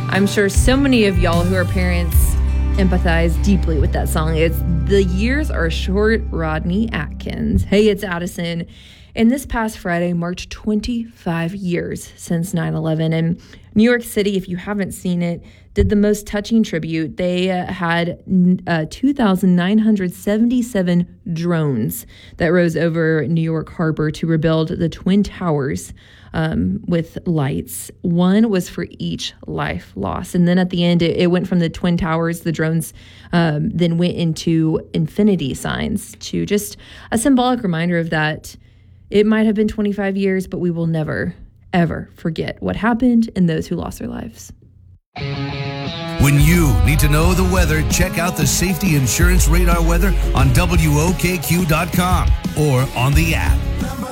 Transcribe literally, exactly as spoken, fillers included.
I'm sure so many of y'all who are parents empathize deeply with that song. It's The Years Are Short, Rodney Atkins. Hey, it's Addison. And this past Friday marked twenty-five years since nine eleven. And New York City, if you haven't seen it, did the most touching tribute. They uh, had uh, two thousand nine hundred seventy-seven drones that rose over New York Harbor to rebuild the Twin Towers um, with lights. One was for each life lost. And then at the end, it, it went from the Twin Towers, the drones um, then went into infinity signs to just a symbolic reminder of that. It might have been twenty-five years, but we will never, ever forget what happened and those who lost their lives. When you need to know the weather, check out the Safety Insurance Radar weather on W O K Q dot com or on the app.